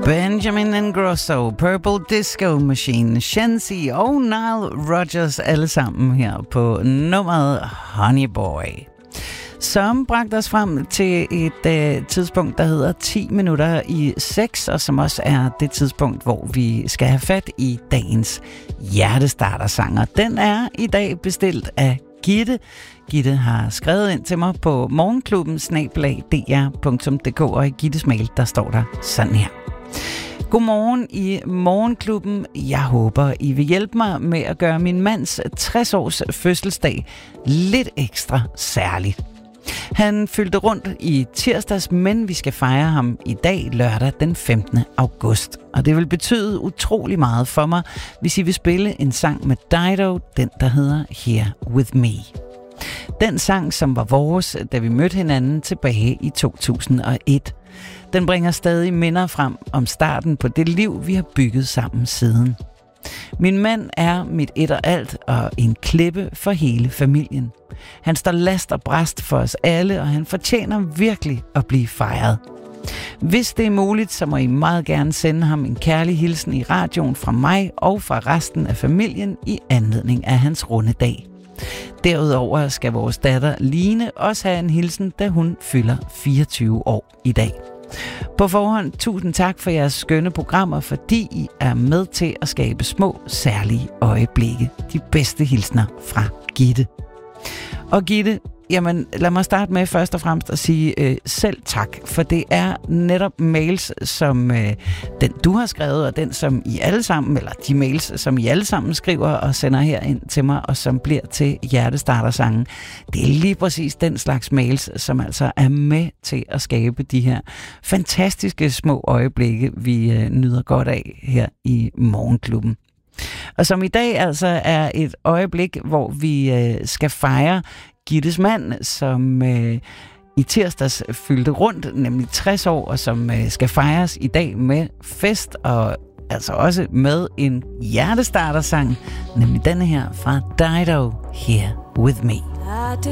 Benjamin Ingrosso, Purple Disco Machine, Shensi og Nile Rodgers, alle sammen her på nummeret Honey Boy, som bragte os frem til et tidspunkt, der hedder 10 minutter i 6, og som også er det tidspunkt, hvor vi skal have fat i dagens hjertestartersanger. Den er i dag bestilt af Gitte. Gitte har skrevet ind til mig på morgenklubben@dr.dk, og i Gittes mail, der står der sådan her. Godmorgen i Morgenklubben. Jeg håber, I vil hjælpe mig med at gøre min mands 60-års fødselsdag lidt ekstra særligt. Han fyldte rundt i tirsdags, men vi skal fejre ham i dag, lørdag den 15. august. Og det vil betyde utrolig meget for mig, hvis I vil spille en sang med Dido, den der hedder Here With Me. Den sang, som var vores, da vi mødte hinanden tilbage i 2001. Den bringer stadig minder frem om starten på det liv, vi har bygget sammen siden. Min mand er mit et og alt og en klippe for hele familien. Han står last og brast for os alle, og han fortjener virkelig at blive fejret. Hvis det er muligt, så må I meget gerne sende ham en kærlig hilsen i radioen fra mig og fra resten af familien i anledning af hans runde dag. Derudover skal vores datter Line også have en hilsen, da hun fylder 24 år i dag. På forhånd, tusind tak for jeres skønne programmer, fordi I er med til at skabe små, særlige øjeblikke. De bedste hilsner fra Gitte. Og Gitte, jamen lad mig starte med først og fremmest at sige selv tak, for det er netop mails som den du har skrevet, og den som I alle sammen, eller de mails som I alle sammen skriver og sender her ind til mig, og som bliver til hjertestartersangen. Det er lige præcis den slags mails, som altså er med til at skabe de her fantastiske små øjeblikke, vi nyder godt af her i Morgenklubben. Og som i dag altså er et øjeblik, hvor vi skal fejre Gittes mand, som i tirsdags fyldte rundt, nemlig 60 år, og som skal fejres i dag med fest, og altså også med en hjertestartersang, nemlig denne her fra Dido, Here With Me.